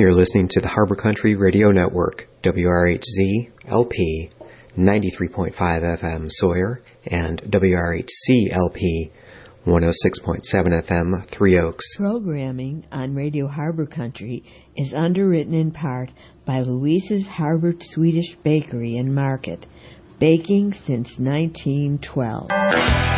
You're listening to the Harbor Country Radio Network, WRHZ LP 93.5 FM Sawyer and WRHC LP 106.7 FM Three Oaks. Programming on Radio Harbor Country is underwritten in part by Louise's Harbor Swedish Bakery and Market, baking since 1912.